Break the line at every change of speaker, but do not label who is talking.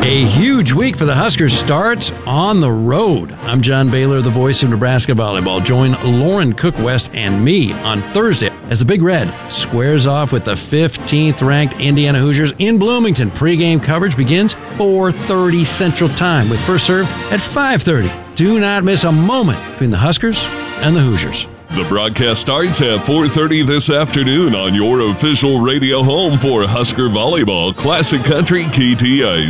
A huge week for the Huskers starts on the road. I'm John Baylor, the voice of Nebraska volleyball. Join Lauren Cook West and me on Thursday as the Big Red squares off with the 15th ranked Indiana Hoosiers in Bloomington. Pre-game coverage begins 4:30 Central Time with first serve at 5:30. Do not miss a moment between the Huskers and the Hoosiers.
The broadcast starts at 4:30 this afternoon on your official radio home for Husker Volleyball, Classic Country KTAS.